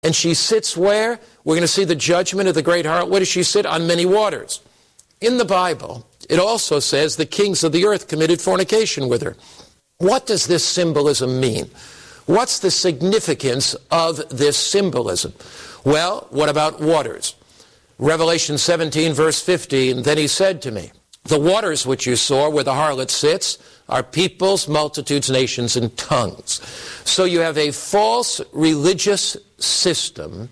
And she sits where? We're going to see the judgment of the great harlot. Where does she sit? On many waters. In the Bible, it also says the kings of the earth committed fornication with her. What does this symbolism mean? What's the significance of this symbolism? Well, what about waters? Revelation 17, verse 15, then he said to me, the waters which you saw where the harlot sits are peoples, multitudes, nations, and tongues. So you have a false religious system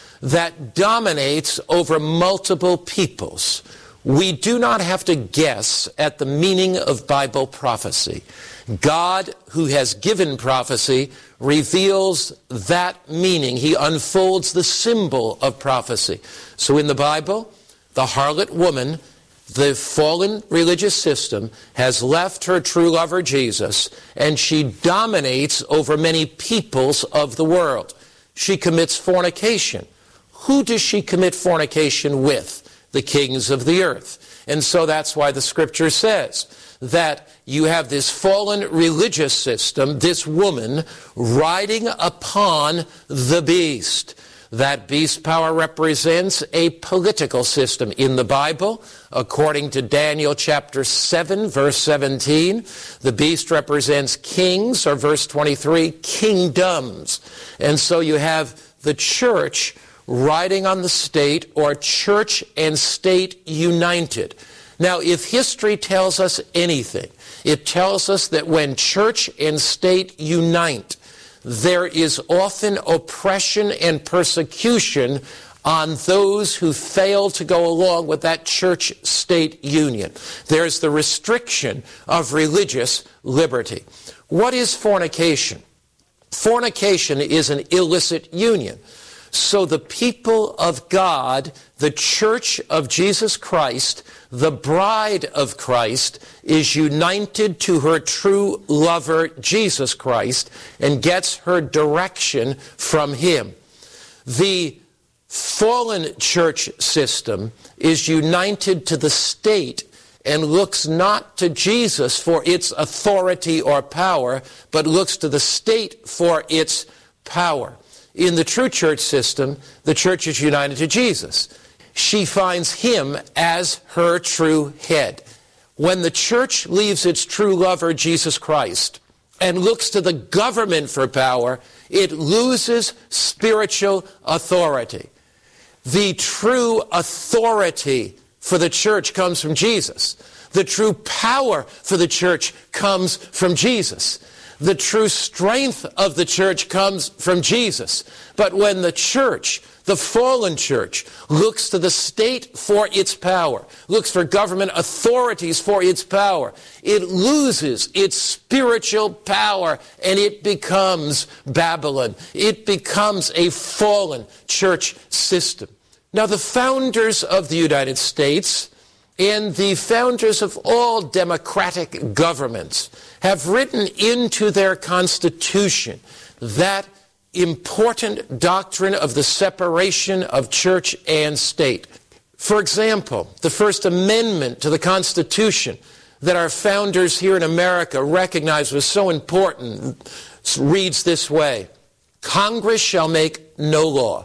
that dominates over multiple peoples. We do not have to guess at the meaning of Bible prophecy. God, who has given prophecy, reveals that meaning. He unfolds the symbol of prophecy. So in the Bible, the harlot woman, the fallen religious system, has left her true lover Jesus, and she dominates over many peoples of the world. She commits fornication. Who does she commit fornication with? The kings of the earth. And so that's why the scripture says that you have this fallen religious system, this woman riding upon the beast. That beast power represents a political system. In the Bible, according to Daniel chapter 7, verse 17, the beast represents kings, or verse 23, kingdoms. And so you have the church riding on the state, or church and state united. Now, if history tells us anything, it tells us that when church and state unite, there is often oppression and persecution on those who fail to go along with that church-state union. There's the restriction of religious liberty. What is fornication? Fornication is an illicit union. So the people of God, the church of Jesus Christ, the bride of Christ, is united to her true lover, Jesus Christ, and gets her direction from him. The fallen church system is united to the state and looks not to Jesus for its authority or power, but looks to the state for its power. In the true church system, the church is united to Jesus. She finds him as her true head. When the church leaves its true lover, Jesus Christ, and looks to the government for power, it loses spiritual authority. The true authority for the church comes from Jesus. The true power for the church comes from Jesus. The true strength of the church comes from Jesus. But when the church, the fallen church, looks to the state for its power, looks for government authorities for its power, it loses its spiritual power, and it becomes Babylon. It becomes a fallen church system. Now, the founders of the United States and the founders of all democratic governments have written into their Constitution that important doctrine of the separation of church and state. For example, the First Amendment to the Constitution that our founders here in America recognized was so important reads this way: Congress shall make no law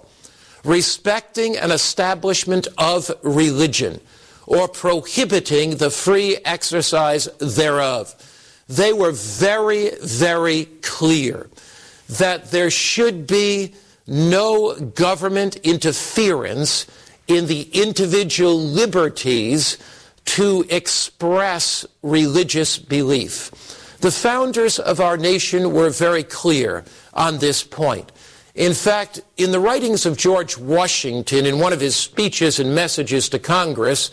respecting an establishment of religion or prohibiting the free exercise thereof. They were very, very clear that there should be no government interference in the individual liberties to express religious belief. The founders of our nation were very clear on this point. In fact, in the writings of George Washington, in one of his speeches and messages to Congress,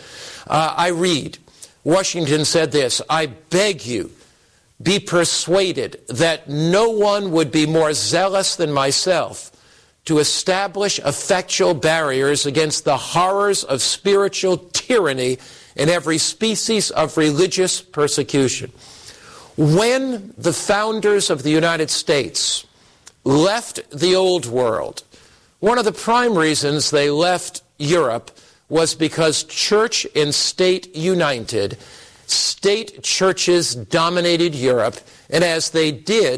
I read, Washington said this: I beg you, be persuaded that no one would be more zealous than myself to establish effectual barriers against the horrors of spiritual tyranny and every species of religious persecution. When the founders of the United States left the old world, one of the prime reasons they left Europe was because church and state united. State churches dominated Europe, and as they did,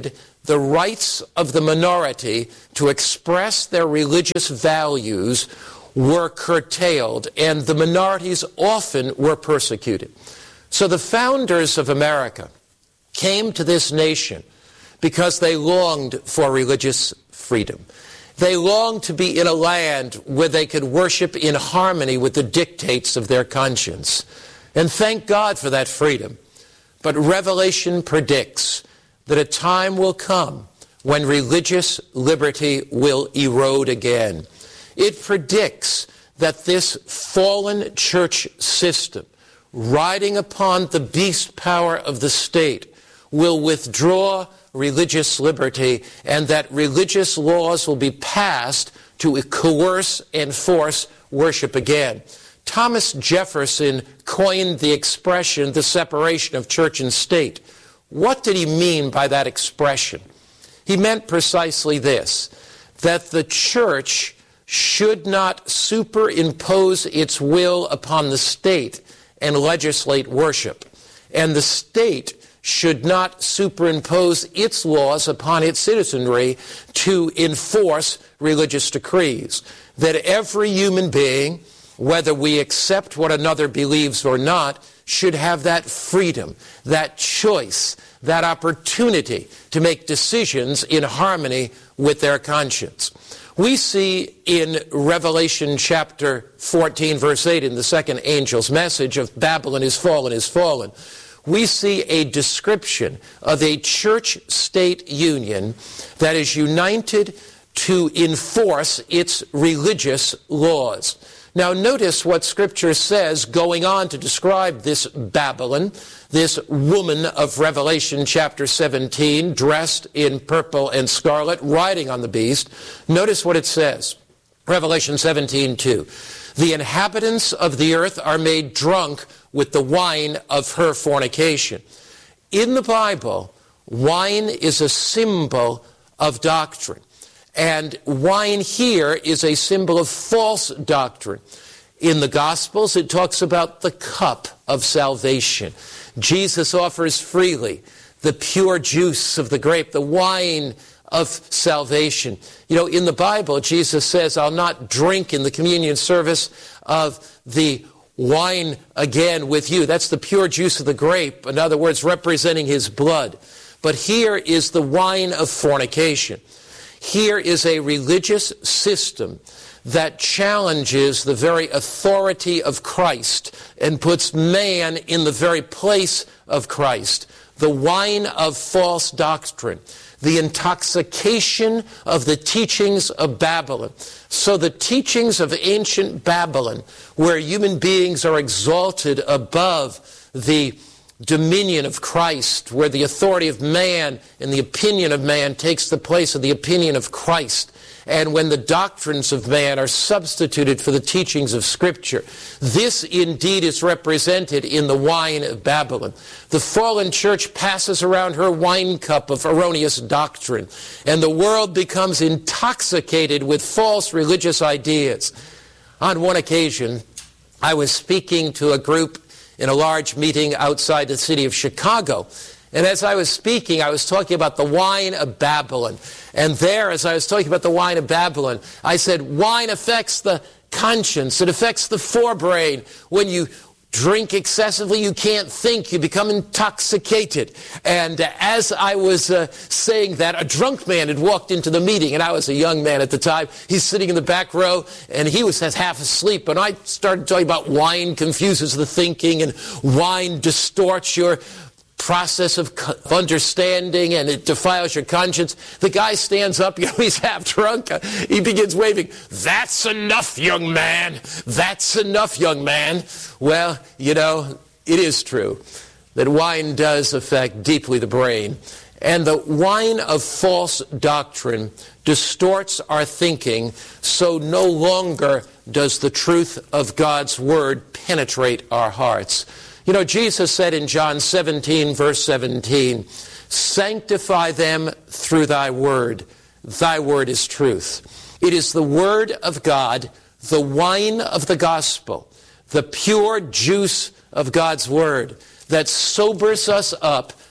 the rights of the minority to express their religious values were curtailed, and the minorities often were persecuted. So the founders of America came to this nation because they longed for religious freedom. They longed to be in a land where they could worship in harmony with the dictates of their conscience. And thank God for that freedom. But Revelation predicts that a time will come when religious liberty will erode again. It predicts that this fallen church system, riding upon the beast power of the state, will withdraw religious liberty, and that religious laws will be passed to coerce and force worship again. Thomas Jefferson coined the expression, the separation of church and state. What did he mean by that expression? He meant precisely this, that the church should not superimpose its will upon the state and legislate worship, and the state should not superimpose its laws upon its citizenry to enforce religious decrees. That every human being, whether we accept what another believes or not, should have that freedom, that choice, that opportunity to make decisions in harmony with their conscience. We see in Revelation chapter 14, verse 8, in the second angel's message of Babylon is fallen, we see a description of a church-state union that is united to enforce its religious laws. Now notice what Scripture says going on to describe this Babylon, this woman of Revelation chapter 17, dressed in purple and scarlet, riding on the beast. Notice what it says. Revelation 17:2. The inhabitants of the earth are made drunk with the wine of her fornication. In the Bible, wine is a symbol of doctrine. And wine here is a symbol of false doctrine. In the Gospels, it talks about the cup of salvation. Jesus offers freely the pure juice of the grape, the wine of salvation. You know, in the Bible, Jesus says, I'll not drink in the communion service of the wine again with you. That's the pure juice of the grape, in other words, representing his blood. But here is the wine of fornication. Here is a religious system that challenges the very authority of Christ and puts man in the very place of Christ. The wine of false doctrine, the intoxication of the teachings of Babylon. So the teachings of ancient Babylon, where human beings are exalted above the dominion of Christ, where the authority of man and the opinion of man takes the place of the opinion of Christ, and when the doctrines of man are substituted for the teachings of Scripture. This indeed is represented in the wine of Babylon. The fallen church passes around her wine cup of erroneous doctrine, and the world becomes intoxicated with false religious ideas. On one occasion, I was speaking to a group in a large meeting outside the city of Chicago. And as I was speaking, I was talking about the wine of Babylon. And there, as I was talking about the wine of Babylon, I said, wine affects the conscience. It affects the forebrain. When you drink excessively, you can't think. You become intoxicated. And as I was saying that, a drunk man had walked into the meeting, and I was a young man at the time. He's sitting in the back row, and he was half asleep. And I started talking about wine confuses the thinking, and wine distorts your process of understanding, and it defiles your conscience. The guy stands up, he's half drunk. He begins waving, "That's enough, young man. That's enough, young man." Well, you know, it is true that wine does affect deeply the brain. And the wine of false doctrine distorts our thinking, so no longer does the truth of God's word penetrate our hearts. You know, Jesus said in John 17, verse 17, "Sanctify them through thy word. Thy word is truth." It is the word of God, the wine of the gospel, the pure juice of God's word that sobers us up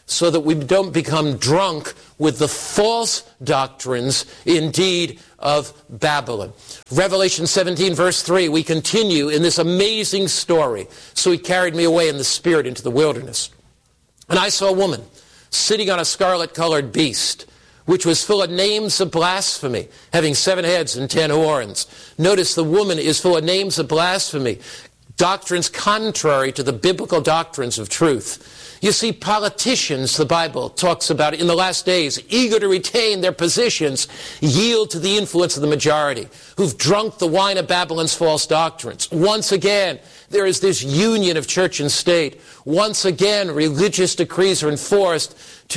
so that we don't become drunk with the false doctrines, indeed, of Babylon. Revelation 17, verse 3, we continue in this amazing story. So he carried me away in the spirit into the wilderness. And I saw a woman sitting on a scarlet-colored beast, which was full of names of blasphemy, having 7 heads and 10 horns. Notice the woman is full of names of blasphemy, doctrines contrary to the biblical doctrines of truth. You see, politicians, the Bible talks about in the last days, eager to retain their positions, yield to the influence of the majority, who've drunk the wine of Babylon's false doctrines. Once again, there is this union of church and state. Once again, religious decrees are enforced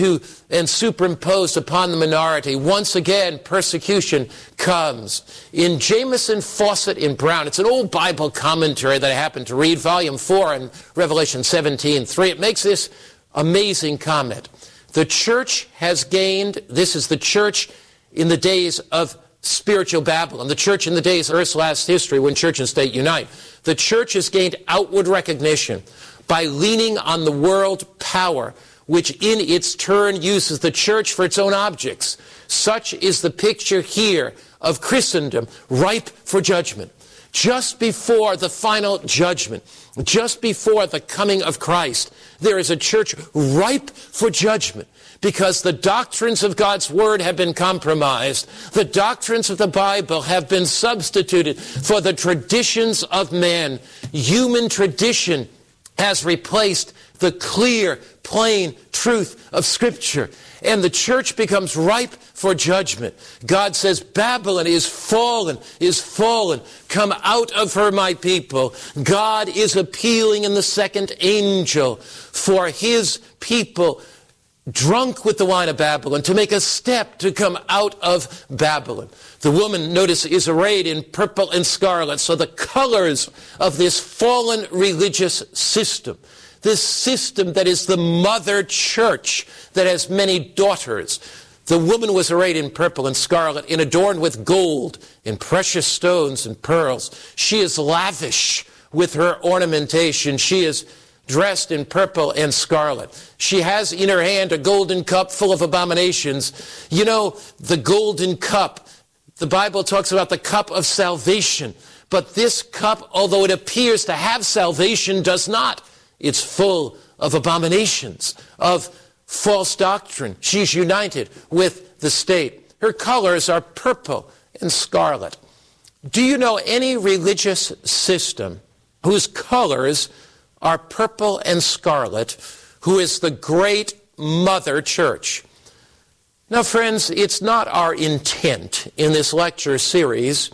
and superimposed upon the minority. Once again, persecution comes. In Jamieson, Fawcett, and Brown, it's an old Bible commentary that I happened to read, volume 4 in Revelation 17:3. It makes this amazing comment. The church has gained, this is the church in the days of spiritual Babylon, the church in the days of Earth's last history when church and state unite. The church has gained outward recognition by leaning on the world power, which in its turn uses the church for its own objects. Such is the picture here of Christendom, ripe for judgment. Just before the final judgment, just before the coming of Christ, there is a church ripe for judgment because the doctrines of God's Word have been compromised. The doctrines of the Bible have been substituted for the traditions of man. Human tradition has replaced the clear, plain truth of Scripture. And the church becomes ripe for judgment. God says, Babylon is fallen, is fallen. Come out of her, my people. God is appealing in the second angel for his people drunk with the wine of Babylon to make a step to come out of Babylon. The woman, notice, is arrayed in purple and scarlet. So the colors of this fallen religious system, this system that is the mother church that has many daughters. The woman was arrayed in purple and scarlet and adorned with gold and precious stones and pearls. She is lavish with her ornamentation. She is dressed in purple and scarlet. She has in her hand a golden cup full of abominations. You know, the golden cup, the Bible talks about the cup of salvation. But this cup, although it appears to have salvation, does not. It's full of abominations, of false doctrine. She's united with the state. Her colors are purple and scarlet. Do you know any religious system whose colors are purple and scarlet, who is the great mother church? Now, friends, it's not our intent in this lecture series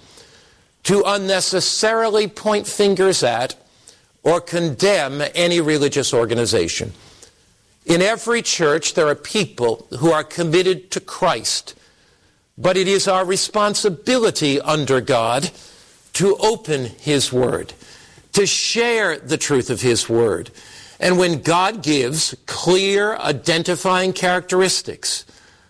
to unnecessarily point fingers at or condemn any religious organization. In every church, there are people who are committed to Christ, but it is our responsibility under God to open His Word, to share the truth of His Word. And when God gives clear identifying characteristics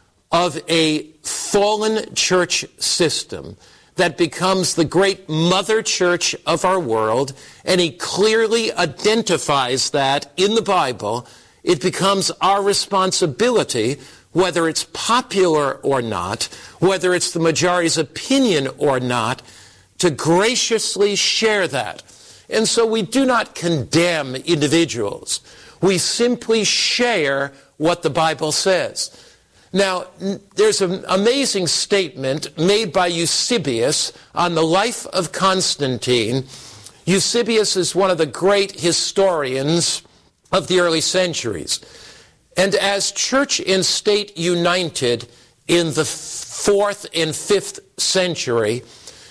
of a fallen church system that becomes the great mother church of our world, and He clearly identifies that in the Bible, it becomes our responsibility, whether it's popular or not, whether it's the majority's opinion or not, to graciously share that. And so we do not condemn individuals. We simply share what the Bible says. Now, there's an amazing statement made by Eusebius on the life of Constantine. Eusebius is one of the great historians of the early centuries. And as church and state united in the 4th and 5th century,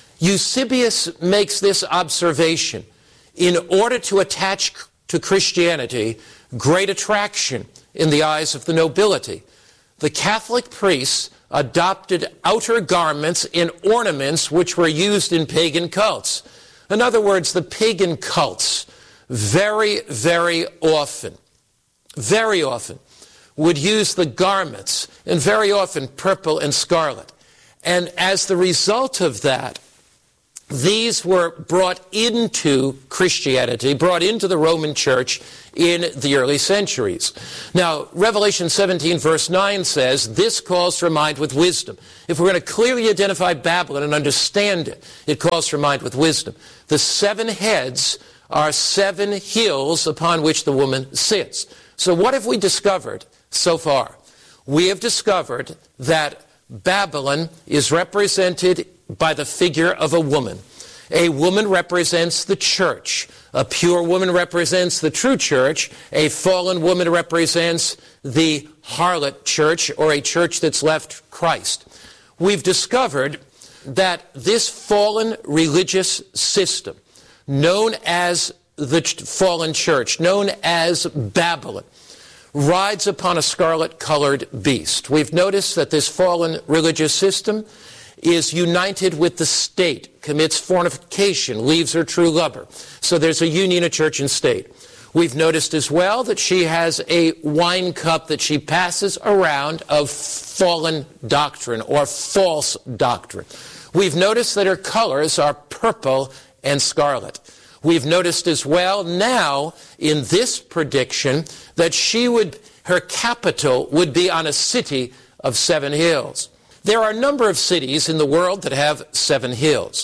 Eusebius makes this observation. In order to attach to Christianity great attraction in the eyes of the nobility, the Catholic priests adopted outer garments and ornaments which were used in pagan cults. In other words, the pagan cults very, very often would use the garments, and very often purple and scarlet. And as the result of that, these were brought into Christianity, brought into the Roman Church in the early centuries. Now, Revelation 17 verse 9 says, this calls for a mind with wisdom. If we're going to clearly identify Babylon and understand it, it calls for a mind with wisdom. The 7 heads are 7 hills upon which the woman sits. So what have we discovered so far? We have discovered that Babylon is represented by the figure of a woman. A woman represents the church. A pure woman represents the true church. A fallen woman represents the harlot church, or a church that's left Christ. We've discovered that this fallen religious system, known as the fallen church, known as Babylon, rides upon a scarlet-colored beast. We've noticed that this fallen religious system is united with the state, commits fornication, leaves her true lover. So there's a union of church and state. We've noticed as well that she has a wine cup that she passes around of fallen doctrine or false doctrine. We've noticed that her colors are purple and scarlet. We've noticed as well now in this prediction that her capital would be on a city of 7 hills. There are a number of cities in the world that have 7 hills.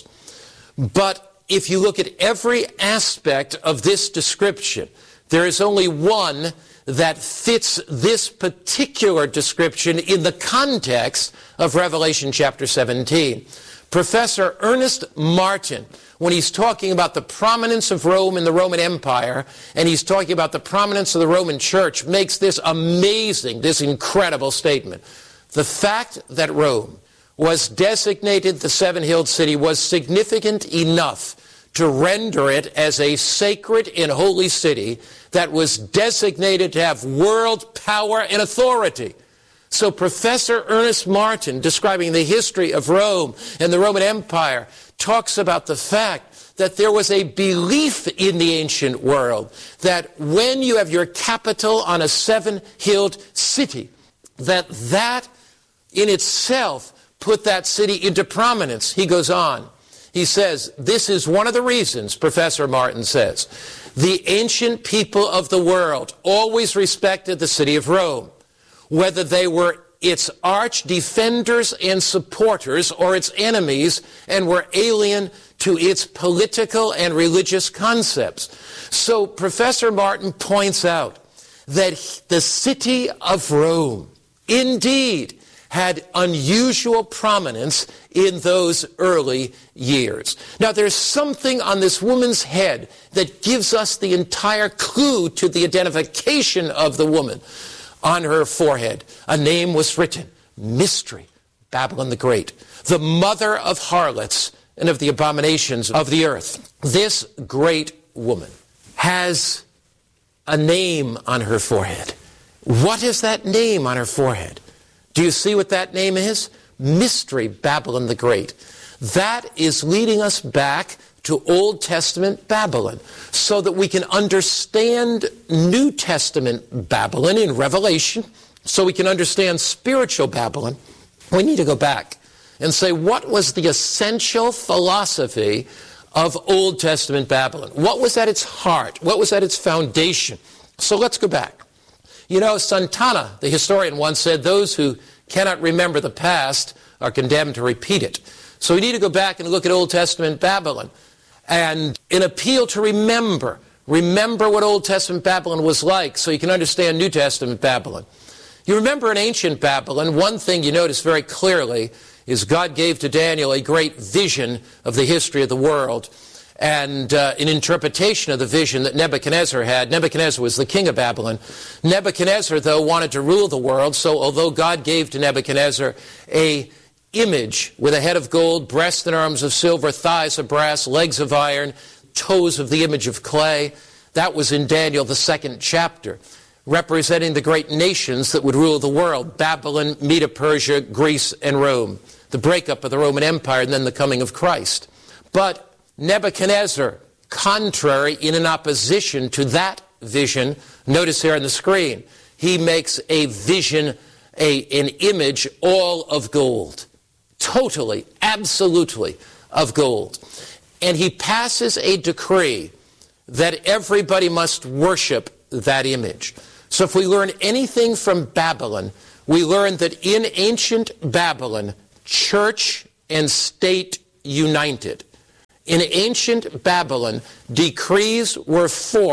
But if you look at every aspect of this description, there is only one that fits this particular description in the context of Revelation chapter 17. Professor Ernest Martin, when he's talking about the prominence of Rome in the Roman Empire, and he's talking about the prominence of the Roman Church, makes this amazing, this incredible statement. The fact that Rome was designated the 7-hilled city was significant enough to render it as a sacred and holy city that was designated to have world power and authority. So Professor Ernest Martin, describing the history of Rome and the Roman Empire, talks about the fact that there was a belief in the ancient world that when you have your capital on a 7-hilled city, that in itself put that city into prominence. He goes on. He says, this is one of the reasons, Professor Martin says, the ancient people of the world always respected the city of Rome, whether they were its arch defenders and supporters or its enemies and were alien to its political and religious concepts. So Professor Martin points out that the city of Rome indeed had unusual prominence in those early years. Now, there's something on this woman's head that gives us the entire clue to the identification of the woman. On her forehead, a name was written, Mystery, Babylon the Great, the mother of harlots and of the abominations of the earth. This great woman has a name on her forehead. What is that name on her forehead? Do you see what that name is? Mystery, Babylon the Great. That is leading us back to Old Testament Babylon so that we can understand New Testament Babylon in Revelation, so we can understand spiritual Babylon. We need to go back and say, what was the essential philosophy of Old Testament Babylon? What was at its heart? What was at its foundation? So let's go back. You know, Santana, the historian, once said, those who cannot remember the past are condemned to repeat it. So we need to go back and look at Old Testament Babylon and an appeal to remember what Old Testament Babylon was like so you can understand New Testament Babylon. You remember in ancient Babylon, one thing you notice very clearly is God gave to Daniel a great vision of the history of the world and an interpretation of the vision that Nebuchadnezzar had. Nebuchadnezzar was the king of Babylon. Nebuchadnezzar, though, wanted to rule the world, so although God gave to Nebuchadnezzar a image with a head of gold, breasts and arms of silver, thighs of brass, legs of iron, toes of the image of clay, that was in Daniel, the 2nd chapter, representing the great nations that would rule the world, Babylon, Medo-Persia, Greece, and Rome, the breakup of the Roman Empire and then the coming of Christ. But Nebuchadnezzar, contrary in an opposition to that vision, notice here on the screen, he makes a vision, an image all of gold. Totally, absolutely of gold. and he passes a decree that everybody must worship that image. So if we learn anything from Babylon, we learn that in ancient Babylon, church and state united. In ancient Babylon, decrees were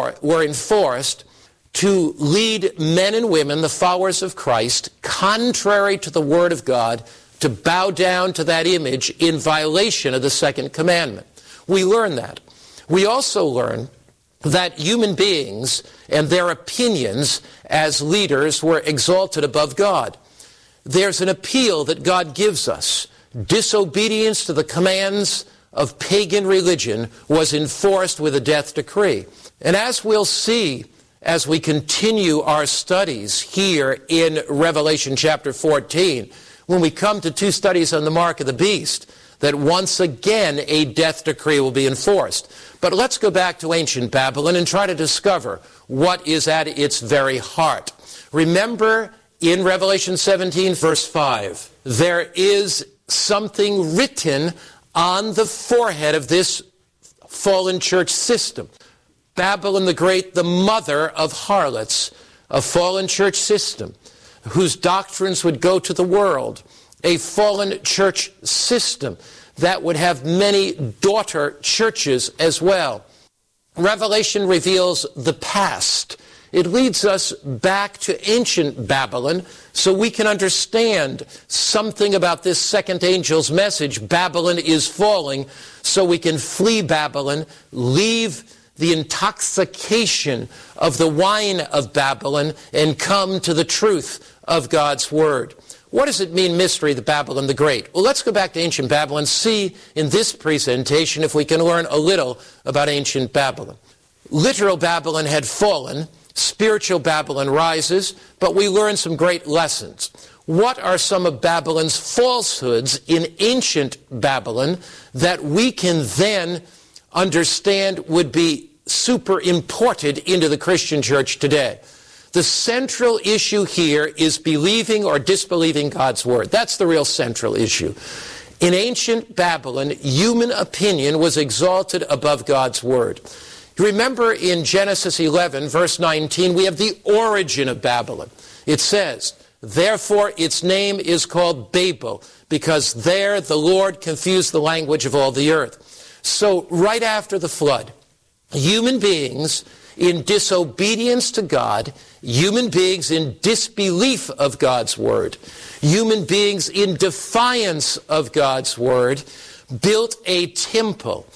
enforced to lead men and women, the followers of Christ, contrary to the Word of God, to bow down to that image in violation of the second commandment. We learn that. We also learn that human beings and their opinions as leaders were exalted above God. There's an appeal that God gives us. Disobedience to the commands of pagan religion was enforced with a death decree. And as we'll see as we continue our studies here in Revelation chapter 14, when we come to 2 studies on the mark of the beast, that once again a death decree will be enforced. But let's go back to ancient Babylon and try to discover what is at its very heart. Remember in Revelation 17, verse 5, there is something written on the forehead of this fallen church system. Babylon the Great, the mother of harlots, a fallen church system whose doctrines would go to the world, a fallen church system that would have many daughter churches as well. Revelation reveals the past. It leads us back to ancient Babylon so we can understand something about this second angel's message. Babylon is falling, so we can flee Babylon, leave the intoxication of the wine of Babylon, and come to the truth of God's Word. What does it mean, mystery, the Babylon the Great? Well, let's go back to ancient Babylon, see in this presentation if we can learn a little about ancient Babylon. Literal Babylon had fallen, spiritual Babylon rises, but we learn some great lessons. What are some of Babylon's falsehoods in ancient Babylon that we can then understand would be superimported into the Christian church today? The central issue here is believing or disbelieving God's Word. That's the real central issue. In ancient Babylon, human opinion was exalted above God's Word. You remember in Genesis 11, verse 19, we have the origin of Babylon. It says, therefore its name is called Babel, because there the Lord confused the language of all the earth. So right after the flood, human beings in disobedience to God, human beings in disbelief of God's Word, human beings in defiance of God's Word, built a temple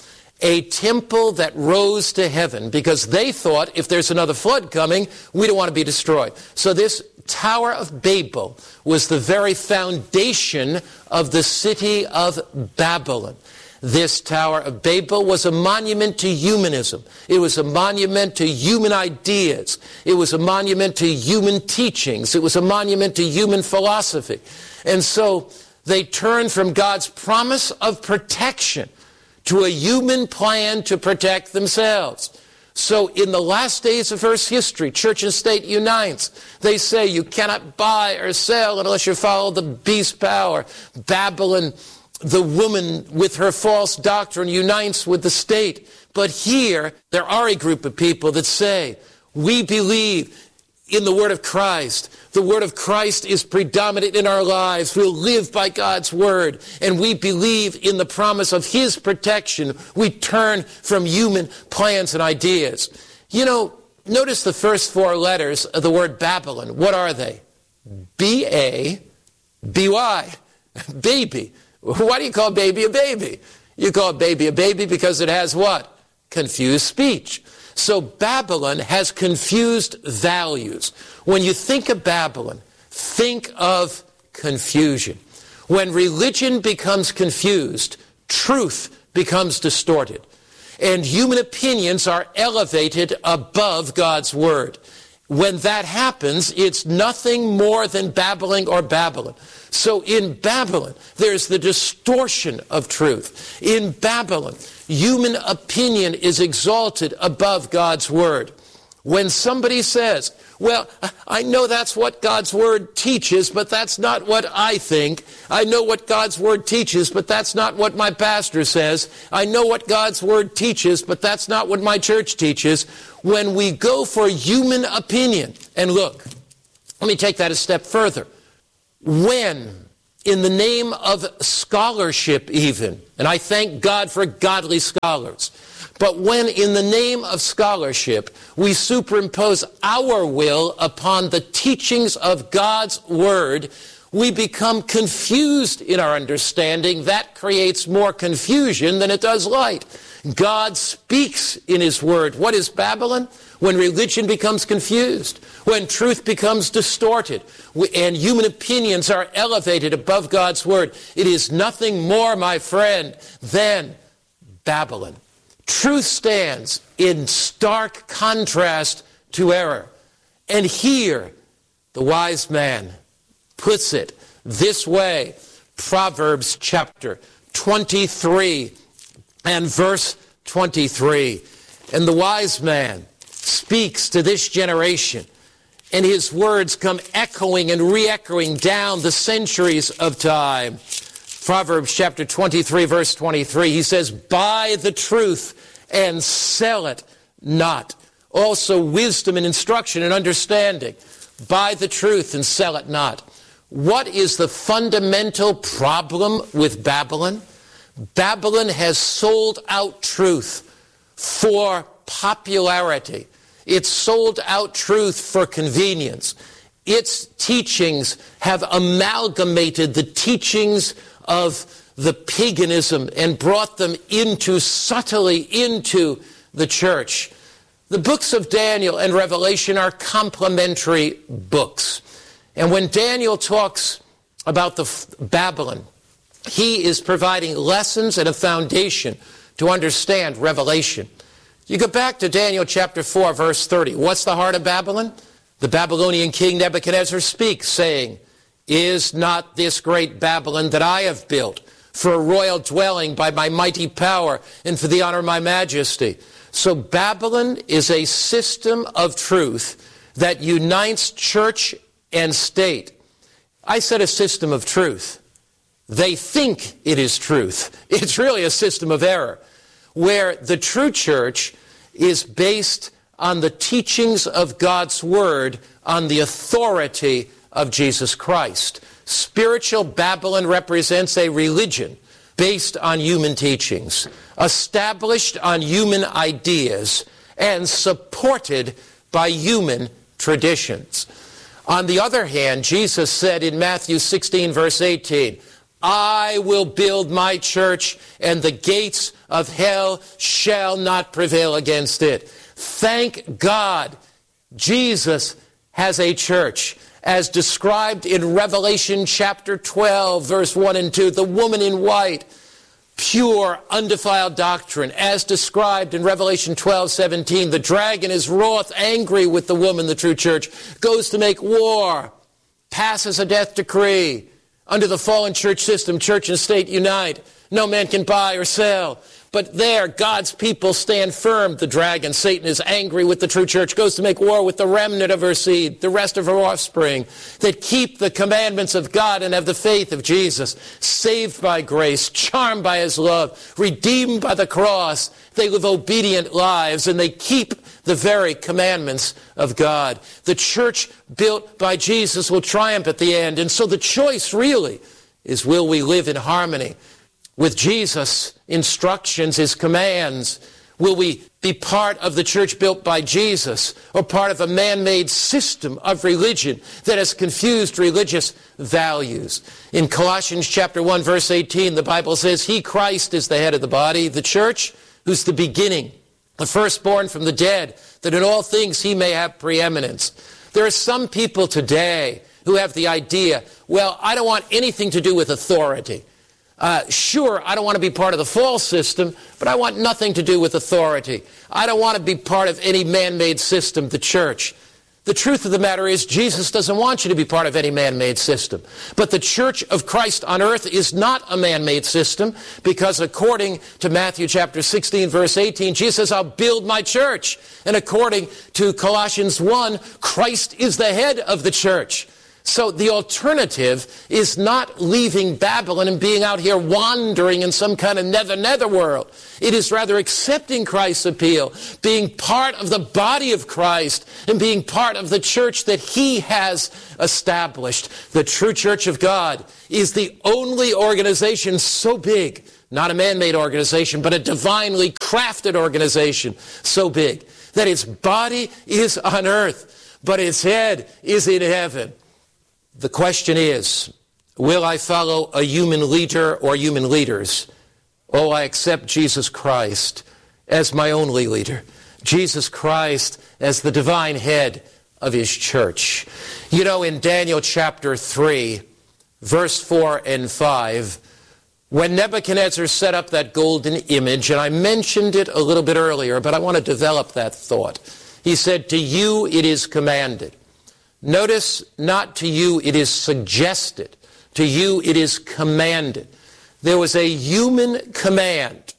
that rose to heaven, because they thought if there's another flood coming, we don't want to be destroyed. So this Tower of Babel was the very foundation of the city of Babylon. This Tower of Babel was a monument to humanism. It was a monument to human ideas. It was a monument to human teachings. It was a monument to human philosophy. And so they turned from God's promise of protection to a human plan to protect themselves. So in the last days of Earth's history, church and state unites. They say you cannot buy or sell unless you follow the beast power. Babylon, the woman with her false doctrine, unites with the state. But here, there are a group of people that say, we believe in the Word of Christ. The Word of Christ is predominant in our lives. We'll live by God's Word. And we believe in the promise of His protection. We turn from human plans and ideas. You know, notice the first 4 letters of the word Babylon. What are they? B-A-B-Y. Baby. Why do you call baby a baby? You call baby a baby because it has what? Confused speech. So Babylon has confused values. When you think of Babylon, think of confusion. When religion becomes confused, truth becomes distorted. And human opinions are elevated above God's Word. When that happens, it's nothing more than babbling or Babylon. So in Babylon, there's the distortion of truth. In Babylon, human opinion is exalted above God's Word. When somebody says, well, I know that's what God's Word teaches, but that's not what I think. I know what God's Word teaches, but that's not what my pastor says. I know what God's Word teaches, but that's not what my church teaches. When we go for human opinion, and look, let me take that a step further. When, in the name of scholarship even, and I thank God for godly scholars, but when in the name of scholarship we superimpose our will upon the teachings of God's Word, we become confused in our understanding. That creates more confusion than it does light. God speaks in His Word. What is Babylon? When religion becomes confused, when truth becomes distorted, and human opinions are elevated above God's Word, it is nothing more, my friend, than Babylon. Truth stands in stark contrast to error. And here, the wise man puts it this way. Proverbs chapter 23 and verse 23. And the wise man speaks to this generation, and his words come echoing and re-echoing down the centuries of time. Proverbs chapter 23, verse 23, he says, buy the truth and sell it not. Also wisdom and instruction and understanding. Buy the truth and sell it not. What is the fundamental problem with Babylon? Babylon has sold out truth for popularity. It's sold out truth for convenience. Its teachings have amalgamated the teachings of the paganism and brought them subtly into the church. The books of Daniel and Revelation are complementary books. And when Daniel talks about the Babylon, he is providing lessons and a foundation to understand Revelation. You go back to Daniel chapter 4, verse 30. What's the heart of Babylon? The Babylonian king Nebuchadnezzar speaks, saying, is not this great Babylon that I have built for a royal dwelling by my mighty power and for the honor of my majesty? So Babylon is a system of truth that unites church and state. I said a system of truth. They think it is truth. It's really a system of error, where the true church is based on the teachings of God's Word, on the authority of Jesus Christ. Spiritual Babylon represents a religion based on human teachings, established on human ideas, and supported by human traditions. On the other hand, Jesus said in Matthew 16, verse 18, I will build my church, and the gates of hell shall not prevail against it. Thank God, Jesus has a church, as described in Revelation chapter 12, verse 1 and 2, the woman in white, pure, undefiled doctrine, as described in Revelation 12:17. The dragon is wroth, angry with the woman, the true church, goes to make war, passes a death decree. Under the fallen church system, church and state unite. No man can buy or sell. But there, God's people stand firm. The dragon, Satan, is angry with the true church, goes to make war with the remnant of her seed, the rest of her offspring, that keep the commandments of God and have the faith of Jesus, saved by grace, charmed by His love, redeemed by the cross. They live obedient lives, and they keep the very commandments of God. The church built by Jesus will triumph at the end. And so the choice really is, will we live in harmony with Jesus' instructions, His commands? Will we be part of the church built by Jesus, or part of a man-made system of religion that has confused religious values? In Colossians chapter 1, verse 18, the Bible says, He, Christ, is the head of the body, the church, who's the beginning, the firstborn from the dead, that in all things He may have preeminence. There are some people today who have the idea, well, I don't want anything to do with authority. Sure, I don't want to be part of the false system, but I want nothing to do with authority. I don't want to be part of any man-made system, the church. The truth of the matter is Jesus doesn't want you to be part of any man-made system. But the Church of Christ on earth is not a man-made system, because according to Matthew chapter 16, verse 18, Jesus says, I'll build my church. And according to Colossians 1, Christ is the head of the church. So the alternative is not leaving Babylon and being out here wandering in some kind of nether world. It is rather accepting Christ's appeal, being part of the body of Christ, and being part of the church that he has established. The true church of God is the only organization so big, not a man-made organization, but a divinely crafted organization so big, that its body is on earth, but its head is in heaven. The question is, will I follow a human leader or human leaders? Or will I accept Jesus Christ as my only leader? Jesus Christ as the divine head of his church. You know, in Daniel chapter 3, verse 4 and 5, when Nebuchadnezzar set up that golden image, and I mentioned it a little bit earlier, but I want to develop that thought. He said, to you it is commanded. Notice, not to you it is suggested. To you it is commanded. There was a human command,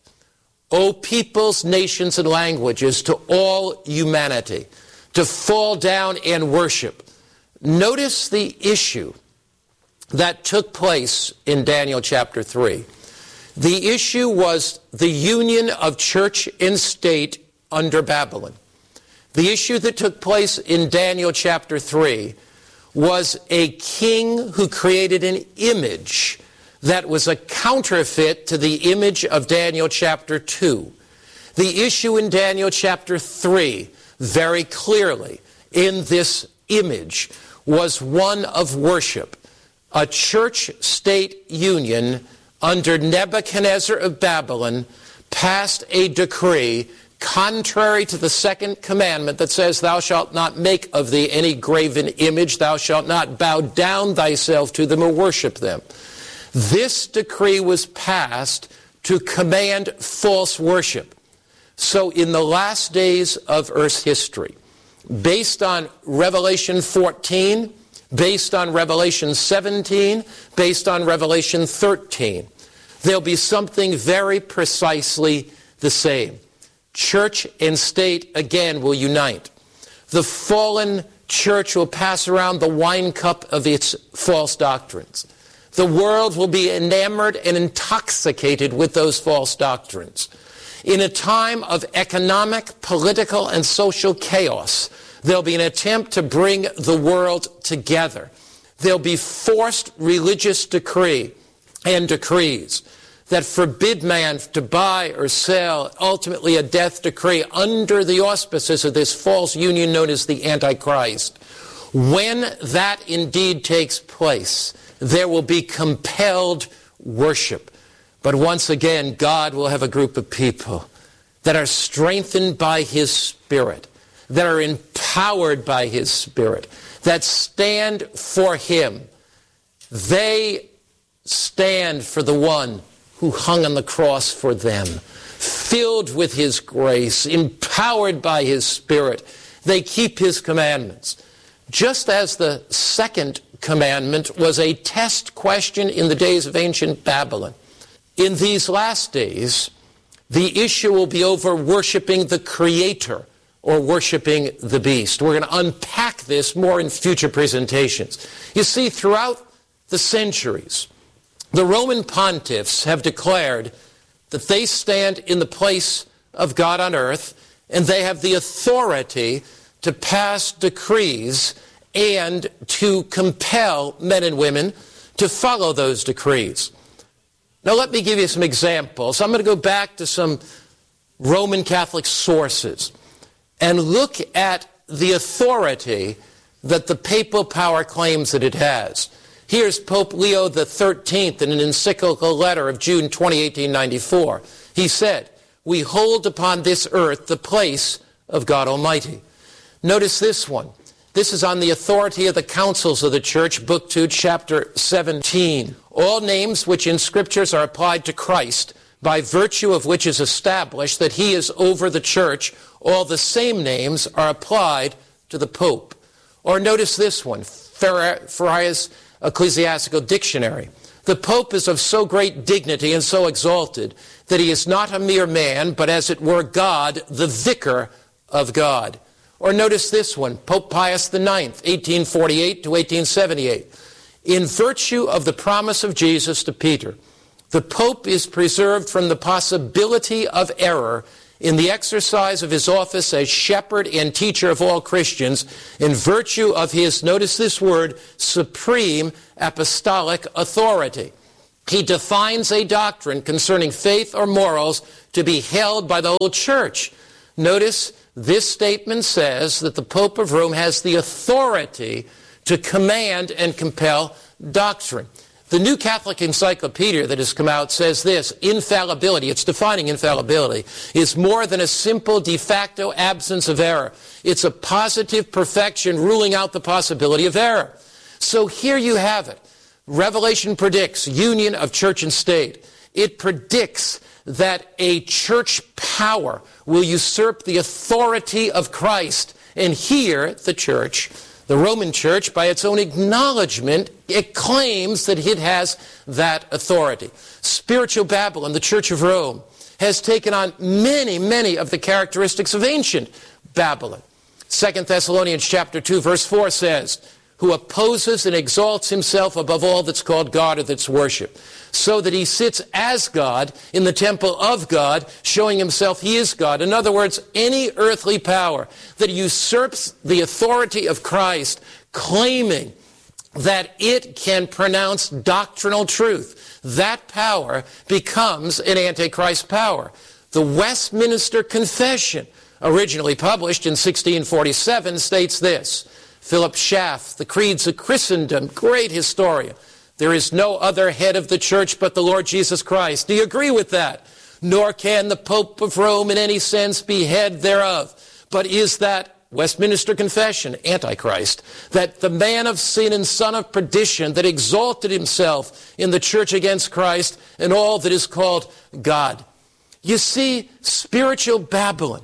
O peoples, nations, and languages, to all humanity, to fall down and worship. Notice the issue that took place in Daniel chapter 3. The issue was the union of church and state under Babylon. The issue that took place in Daniel chapter 3 was a king who created an image that was a counterfeit to the image of Daniel chapter 2. The issue in Daniel chapter 3, very clearly, in this image, was one of worship. A church-state union under Nebuchadnezzar of Babylon passed a decree contrary to the second commandment that says, thou shalt not make of thee any graven image, thou shalt not bow down thyself to them or worship them. This decree was passed to command false worship. So in the last days of Earth's history, based on Revelation 14, based on Revelation 17, based on Revelation 13, there'll be something very precisely the same. Church and state, again, will unite. The fallen church will pass around the wine cup of its false doctrines. The world will be enamored and intoxicated with those false doctrines. In a time of economic, political, and social chaos, there'll be an attempt to bring the world together. There'll be forced religious decree and decrees that forbid man to buy or sell, ultimately a death decree under the auspices of this false union known as the Antichrist. When that indeed takes place, there will be compelled worship. But once again, God will have a group of people that are strengthened by his Spirit, that are empowered by his Spirit, that stand for him. They stand for the one who hung on the cross for them, filled with his grace, empowered by his Spirit. They keep his commandments. Just as the second commandment was a test question in the days of ancient Babylon, in these last days, the issue will be over worshiping the Creator or worshiping the beast. We're going to unpack this more in future presentations. You see, throughout the centuries, the Roman pontiffs have declared that they stand in the place of God on earth, and they have the authority to pass decrees and to compel men and women to follow those decrees. Now let me give you some examples. I'm going to go back to some Roman Catholic sources and look at the authority that the papal power claims that it has. Here's Pope Leo XIII in an encyclical letter of June 20, 1894. He said, we hold upon this earth the place of God Almighty. Notice this one. This is on the authority of the councils of the church, Book 2, Chapter 17. All names which in Scriptures are applied to Christ, by virtue of which is established that he is over the church, all the same names are applied to the Pope. Or notice this one, Ferrius Ecclesiastical Dictionary. The Pope is of so great dignity and so exalted that he is not a mere man, but as it were God, the vicar of God. Or notice this one, Pope Pius IX, 1848 to 1878. In virtue of the promise of Jesus to Peter, the Pope is preserved from the possibility of error in the exercise of his office as shepherd and teacher of all Christians in virtue of his, notice this word, supreme apostolic authority. He defines a doctrine concerning faith or morals to be held by the whole church. Notice this statement says that the Pope of Rome has the authority to command and compel doctrine. The New Catholic Encyclopedia that has come out says this: infallibility, it's defining infallibility, is more than a simple de facto absence of error. It's a positive perfection ruling out the possibility of error. So here you have it. Revelation predicts union of church and state. It predicts that a church power will usurp the authority of Christ. And here, the church, the Roman Church, by its own acknowledgement, it claims that it has that authority. Spiritual Babylon, the Church of Rome, has taken on many, many of the characteristics of ancient Babylon. 2 Thessalonians chapter 2, verse 4 says, who opposes and exalts himself above all that's called God or that's worship, so that he sits as God in the temple of God, showing himself he is God. In other words, any earthly power that usurps the authority of Christ, claiming that it can pronounce doctrinal truth, that power becomes an Antichrist power. The Westminster Confession, originally published in 1647, states this. Philip Schaff, The Creeds of Christendom, great historian. There is no other head of the church but the Lord Jesus Christ. Do you agree with that? Nor can the Pope of Rome in any sense be head thereof. But is that Westminster Confession, Antichrist, that the man of sin and son of perdition that exalted himself in the church against Christ and all that is called God? You see, spiritual Babylon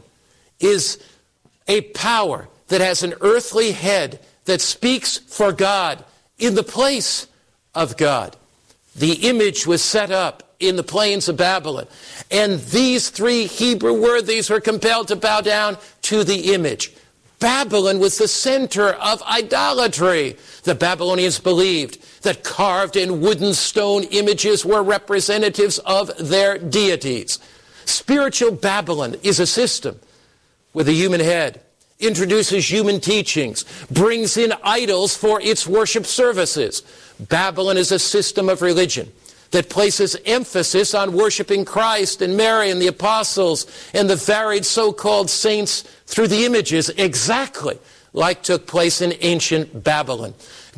is a power that has an earthly head that speaks for God in the place of God. The image was set up in the plains of Babylon, and these three Hebrew worthies were compelled to bow down to the image. Babylon was the center of idolatry. The Babylonians believed that carved and wooden stone images were representatives of their deities. Spiritual Babylon is a system with a human head, introduces human teachings, brings in idols for its worship services. Babylon is a system of religion that places emphasis on worshiping Christ and Mary and the apostles and the varied so-called saints through the images, exactly like took place in ancient Babylon.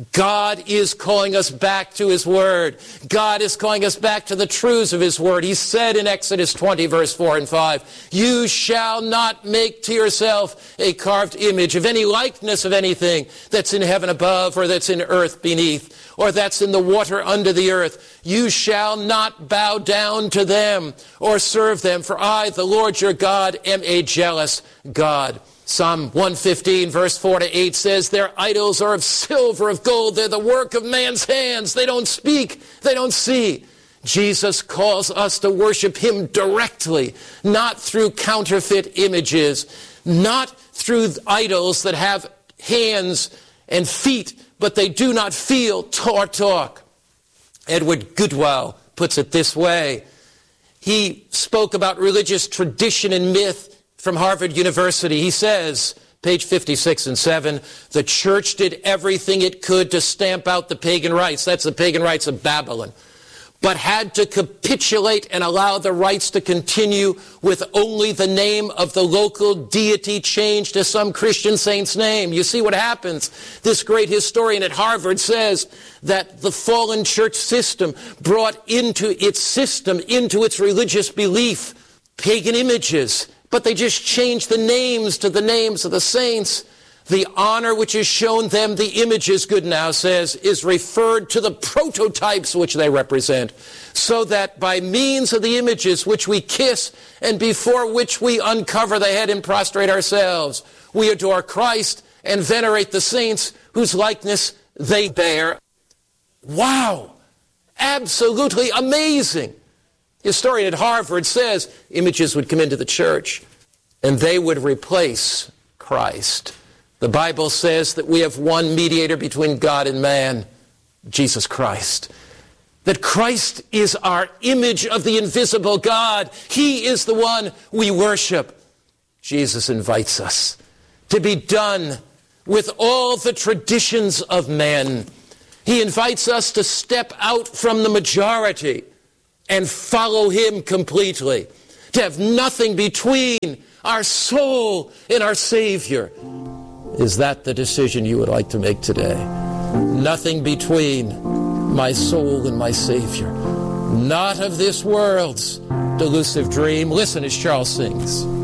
God is calling us back to his word. God is calling us back to the truths of his word. He said in Exodus 20, verse 4 and 5, you shall not make to yourself a carved image of any likeness of anything that's in heaven above or that's in earth beneath or that's in the water under the earth. You shall not bow down to them or serve them, for I, the Lord your God, am a jealous God. Psalm 115, verse 4 to 8 says, their idols are of silver, of gold. They're the work of man's hands. They don't speak. They don't see. Jesus calls us to worship him directly, not through counterfeit images, not through idols that have hands and feet, but they do not feel or talk. Edward Goodwill puts it this way. He spoke about religious tradition and myth from Harvard University. He says, page 56 and 7, the church did everything it could to stamp out the pagan rites. That's the pagan rites of Babylon. But had to capitulate and allow the rites to continue with only the name of the local deity changed to some Christian saint's name. You see what happens? This great historian at Harvard says that the fallen church system brought into its religious belief, pagan images, but they just changed the names to the names of the saints. The honor which is shown them, the images, Goodnow says, is referred to the prototypes which they represent, so that by means of the images which we kiss and before which we uncover the head and prostrate ourselves, we adore Christ and venerate the saints whose likeness they bear. Wow! Absolutely amazing. Historian at Harvard says images would come into the church and they would replace Christ. The Bible says that we have one mediator between God and man, Jesus Christ. That Christ is our image of the invisible God. He is the one we worship. Jesus invites us to be done with all the traditions of men. He invites us to step out from the majority and follow him completely, to have nothing between our soul and our Savior. Is that the decision you would like to make today? Nothing between my soul and my Savior. Not of this world's delusive dream. Listen as Charles sings.